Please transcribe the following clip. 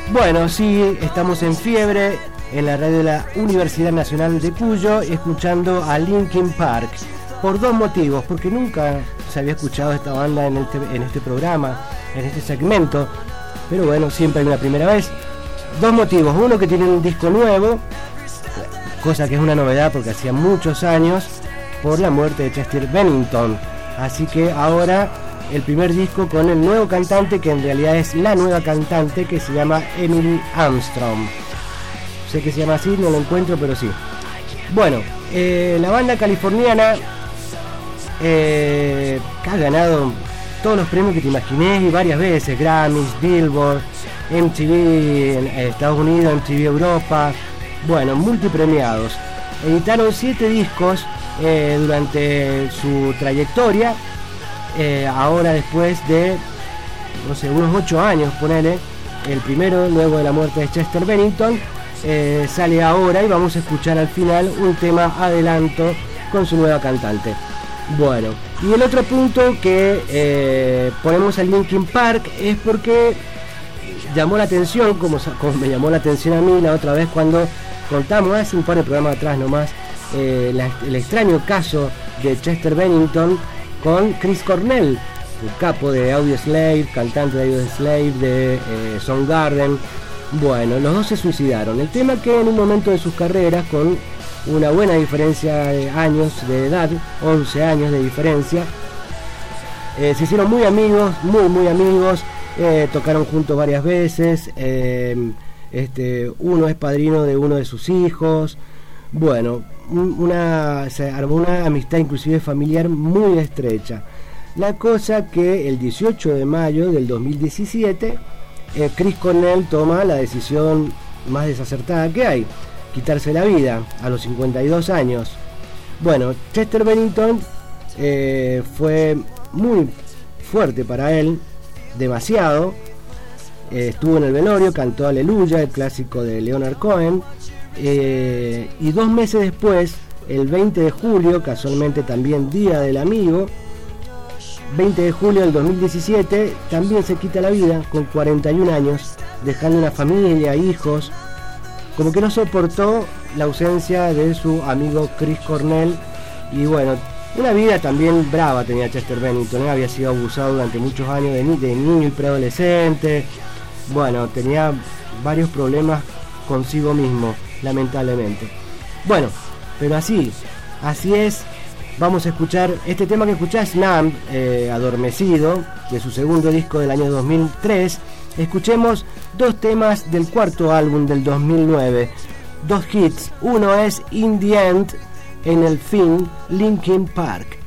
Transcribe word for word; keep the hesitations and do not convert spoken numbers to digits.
Bueno, sí, estamos en Fiebre, en la radio de la Universidad Nacional de Cuyo, escuchando a Linkin Park, por dos motivos, porque nunca se había escuchado esta banda en este, en este programa, en este segmento, pero bueno, siempre hay una primera vez. Dos motivos: uno, que tienen un disco nuevo, cosa que es una novedad porque hacía muchos años, por la muerte de Chester Bennington, así que ahora el primer disco con el nuevo cantante, que en realidad es la nueva cantante, que se llama Emily Armstrong. Sé que se llama así, no lo encuentro, pero sí. Bueno, eh, la banda californiana eh, que ha ganado todos los premios que te imagines y varias veces: Grammys, Billboard, M T V en Estados Unidos, M T V Europa, bueno, multipremiados. Editaron siete discos eh, durante su trayectoria. Eh, ahora, después de, no sé, unos ocho años, ponele, el primero, luego de la muerte de Chester Bennington, eh, sale ahora, y vamos a escuchar al final un tema adelanto con su nueva cantante. Bueno, y el otro punto que eh, ponemos a Linkin Park es porque llamó la atención, como, como me llamó la atención a mí la otra vez cuando contamos hace un par de programas atrás nomás, eh, la, el extraño caso de Chester Bennington con Chris Cornell, el capo de Audioslave, cantante de Audioslave, de eh, Soundgarden. Bueno, los dos se suicidaron. El tema que en un momento de sus carreras, con una buena diferencia de años de edad, once años de diferencia, eh, se hicieron muy amigos, muy muy amigos, eh, tocaron juntos varias veces, eh, este, uno es padrino de uno de sus hijos. Bueno, una, se armó una amistad inclusive familiar muy estrecha. La cosa que el dieciocho de mayo del dos mil diecisiete, eh, Chris Cornell toma la decisión más desacertada que hay: quitarse la vida a los cincuenta y dos años. Bueno, Chester Bennington eh, fue muy fuerte para él, demasiado. Eh, estuvo en el velorio, cantó Aleluya, el clásico de Leonard Cohen. Eh, y dos meses después, el veinte de julio, casualmente también Día del Amigo, veinte de julio del dos mil diecisiete, también se quita la vida con cuarenta y un años, dejando una familia, hijos. Como que no soportó la ausencia de su amigo Chris Cornell. Y bueno, una vida también brava tenía Chester Bennington, ¿eh? Había sido abusado durante muchos años de, ni- de niño y preadolescente. Bueno, tenía varios problemas consigo mismo, lamentablemente. Bueno, pero así, así es. Vamos a escuchar este tema que escuchás, Numb, eh, Adormecido, de su segundo disco del año dos mil tres. Escuchemos dos temas del cuarto álbum del dos mil nueve, dos hits. Uno es In the End, en el fin, Linkin Park.